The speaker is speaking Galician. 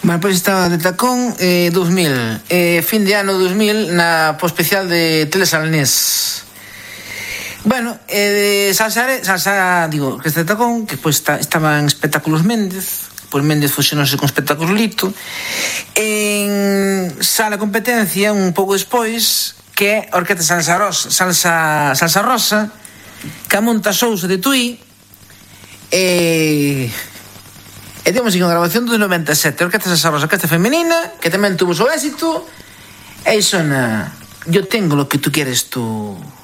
Bueno, pois estaba de tacón 2000 fin de ano 2000 na especial de Telesalnés. Bueno, salsa, digo, que este tacón, que pois estaba en Espectáculos Méndez, pois Méndez fusionose con Espectáculos Lito, en sala competencia un pouco despois, que é Orquesta Salsa Rosa, que a monta Sousa de Tui, e temos aquí unha grabación do 97, Orquesta Salsa Rosa, orquesta femenina, que tamén tuvo o éxito, e sona Yo tengo lo que tú quieres tú.